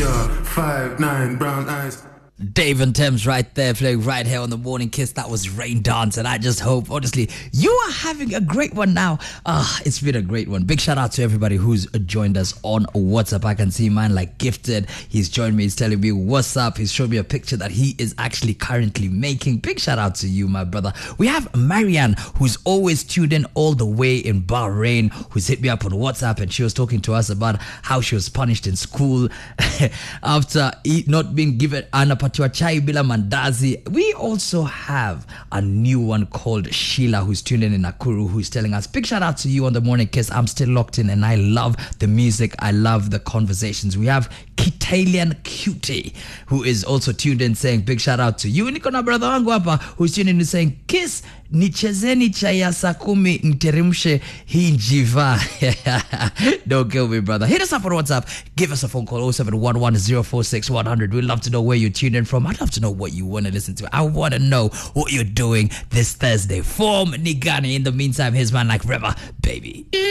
Sure, 5'9", brown eyes. Dave and Thames right there, playing right here on the Morning Kiss. That was Rain Dance, and I just hope, honestly, you are having a great one now. It's been a great one. Big shout out to everybody who's joined us on WhatsApp. I can see mine like Gifted. He's joined me. He's telling me what's up. He's showed me a picture that he is actually currently making. Big shout out to you, my brother. We have Marianne, who's always tuned in all the way in Bahrain, who's hit me up on WhatsApp, and she was talking to us about how she was punished in school after not being given anapatiwa chai bila mandazi. We also have a new one called Sheila, who's tuned in Nakuru, who's telling us, big shout out to you on the Morning Kiss. I'm still locked in and I love the music. I love the conversations. We have Kitalian Cutie, who is also tuned in, saying big shout out to you. Niko na brother wangu hapa who's tuned in saying, Kiss, nichezeni chai ya saa 10 niteremshe hii njiva. Don't kill me, brother. Hit us up on WhatsApp. Give us a phone call, 0711046100. We'd love to know where you're tuned in from. I'd love to know what you want to listen to. I want to know what you're doing this Thursday. Form Nigani. In the meantime, here's man like Rema, baby.